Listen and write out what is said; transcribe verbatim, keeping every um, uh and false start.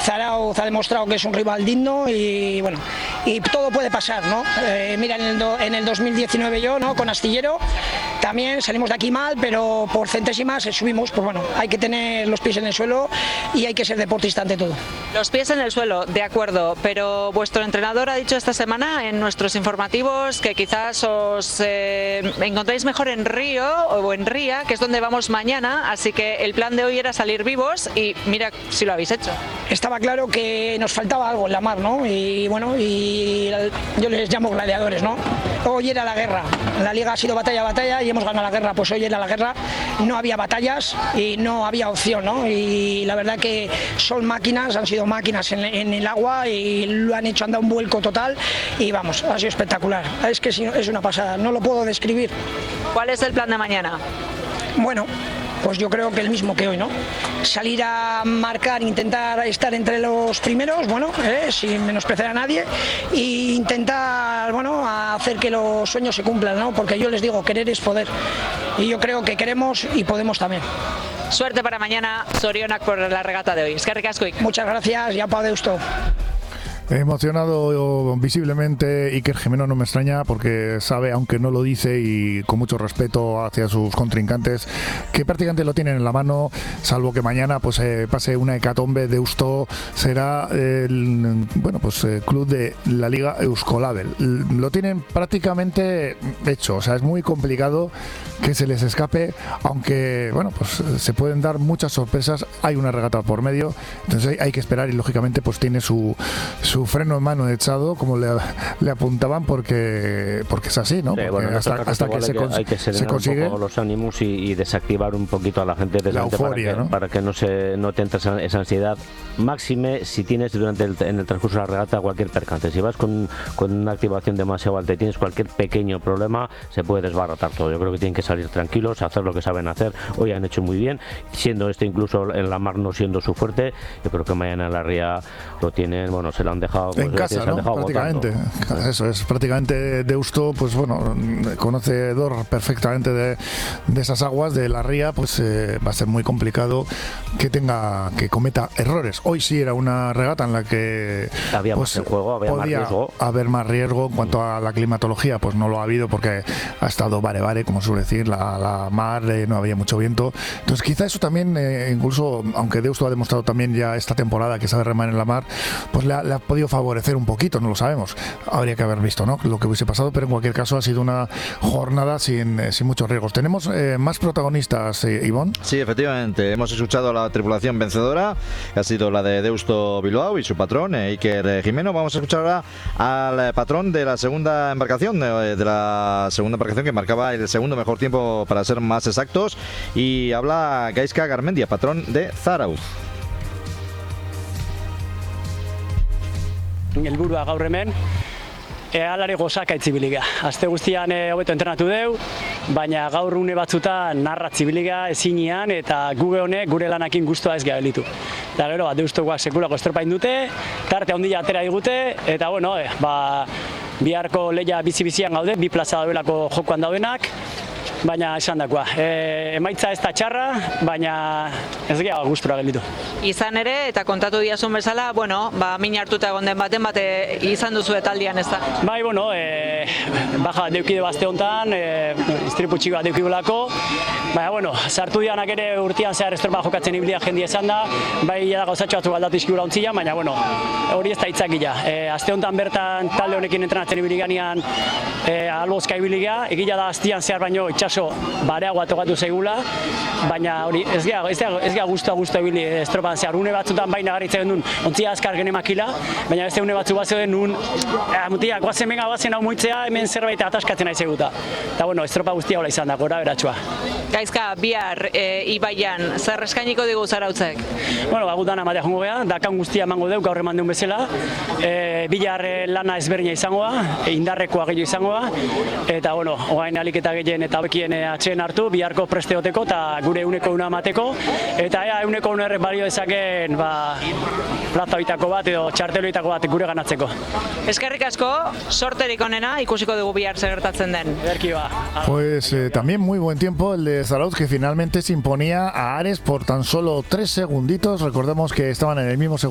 Zarauz ha demostrado que es un rival digno y bueno, y todo puede pasar, ¿no? Eh, mira, en el, do, en el dos mil diecinueve yo, ¿no? Con Astillero, también salimos de aquí mal, pero por centésimas subimos, pues bueno, hay que tener los pies en el suelo y hay que ser deportista ante todo. Los pies en el suelo, de acuerdo, pero vuestro entrenador ha dicho esta semana en nuestros informativos que quizás os eh, encontréis mejor en Río o en Ría, que es donde vamos mañana, así que el plan de hoy era salir vivos y mira si lo habéis hecho. Estaba claro que nos faltaba algo en la mar, ¿no? Y bueno, y yo les llamo gladiadores, ¿no? Hoy era la guerra, la liga ha sido batalla batalla y hemos ganado la guerra, pues hoy era la guerra, no había batallas y no había opción, ¿no? Y la verdad que son máquinas, han sido máquinas en, en el agua y lo han hecho, han dado un vuelco total y vamos, ha sido espectacular, es que es una pasada, no lo puedo describir. ¿Cuál es el plan de mañana? Bueno, pues yo creo que el mismo que hoy, ¿no? Salir a marcar, intentar estar entre los primeros, bueno, eh, sin menospreciar a nadie, e intentar, bueno, hacer que los sueños se cumplan, ¿no? Porque yo les digo, querer es poder. Y yo creo que queremos y podemos también. Suerte para mañana, Zorionak, por la regata de hoy. Eskerrik asko. Muchas gracias y apa Deusto. Emocionado visiblemente Iker Jimeno, no me extraña porque sabe, aunque no lo dice y con mucho respeto hacia sus contrincantes, que prácticamente lo tienen en la mano, salvo que mañana pues eh, pase una hecatombe. Deusto será el bueno pues el club de la Liga Euskolabel. Lo tienen prácticamente hecho, o sea, es muy complicado que se les escape, aunque bueno pues se pueden dar muchas sorpresas. Hay una regata por medio, entonces hay, hay que esperar y lógicamente pues tiene su su freno en mano echado, como le, le apuntaban, porque porque es así, ¿no? Sí, bueno, hasta, hasta que, se, hay que se consigue un poco los ánimos y, y desactivar un poquito a la gente, la euforia, para, que, ¿no? para que no se no te entre esa, esa ansiedad. Máxime si tienes durante el, en el transcurso de la regata cualquier percance. Si vas con, con una activación demasiado alta y tienes cualquier pequeño problema, se puede desbaratar todo. Yo creo que tienen que salir tranquilos, hacer lo que saben hacer. Hoy han hecho muy bien, siendo este incluso en la mar no siendo su fuerte. Yo creo que mañana en la Ría lo tienen, bueno, se lo han dejado pues, en casa, ¿no? Prácticamente. Votando. Eso es, prácticamente Deusto, pues bueno, conocedor perfectamente de, de esas aguas de la Ría, pues eh, va a ser muy complicado que tenga, que cometa errores. Hoy sí era una regata en la que había pues, más en juego, había podía más riesgo. haber más riesgo. En cuanto a la climatología, pues no lo ha habido porque ha estado vare vare, como suele decir, la, la mar, eh, no había mucho viento. Entonces quizá eso también, eh, incluso, aunque Deusto ha demostrado también ya esta temporada que sabe remar en la mar, pues le ha, le ha podido favorecer un poquito, no lo sabemos. Habría que haber visto, ¿no?, lo que hubiese pasado, pero en cualquier caso ha sido una jornada sin, eh, sin muchos riesgos. Tenemos eh, más protagonistas, eh, Ivonne. Sí, efectivamente. Hemos escuchado a la tripulación vencedora, que ha sido la de Deusto Bilbao y su patrón, eh, Iker Jimeno. Vamos a escuchar ahora al patrón de la segunda embarcación, de, de la segunda embarcación que marcaba el segundo mejor tiempo, para ser más exactos, y habla Gaizka Garmendia, patrón de Zarauz. Helburua gaur hemen ehalari gozaka itzibiliga. Aste guztian hobeto entrenatu deu, baina gaur une batzutan narrat zibiliga ezinean eta guge honek gure lanakin guztua ez gabelitu. Eta gero, bat deustokoak sekulako estropain dute, tarte handia atera digute, eta bueno, eh, ba, biharko leia bizi-bizian gaude, bi plaza daudelako jokoan daudenak, baina esan dakoa. E, emaitza ez da txarra, baina ez geha gustura gelditu. Izan ere, eta kontatu diazun bezala, bueno, ba, min hartuta egon den baten bate izan duzu etaldian, ez da? Bai, bueno, e, baja deukide bazte honetan, e, istripu txiko bat deukidulako, baina, bueno, sartu dianak ere urtean zehar estropa jokatzen ibilia jendia esan da, bai, jada gauzatxo batzuk aldatu izkigura ontzila, baina, bueno, hori ez da itzakila. E, azte honetan bertan talde honekin entrenatzen ibiliganean, e, albozka ibiliga, egila da aztian zehar baino itxaso bareagoa tokatu zaigula, baina hori ez geha, ez geha, ez geha guztua guztua ibili estropan zehar. Une batzutan baina garritzen duen ontzia azkar genemakila, baina beste une batzu bat zeuden nun, eh, mutia, guazen menga guazen hau moitzea, hemen zerbait ataskatzen nahi zeguta. Eta bueno, estropa guztia hola izan da, gora beratxua. Gaizka, bihar e, Ibaian, zer eskainiko digu Zarautzek? Bueno, ba, gutan amatea jongo geha, dakan guztia emango deu, gaur eman deun bezala. E, bihar lana ezberdina izangoa, e, indarrekoa gehiago izangoa, eta bueno, oain aliketa gehien eta bekien atxeen hartu, biharko presteoteko eta gure uneko una amateko, eta ea uneko unerrek balio dezakeen ba, plata bitako bat edo txarteloitako bat gure ganatzeko. Eskerrik asko, sorterik onena, ikusiko dugu bihar zer gertatzen den. Ederki ba. Pues eh, también muy buen tiempo el de Zarauz, que finalmente se imponía a Ares por tan solo tres segunditos. Recordemos que estaban en el mismo segundo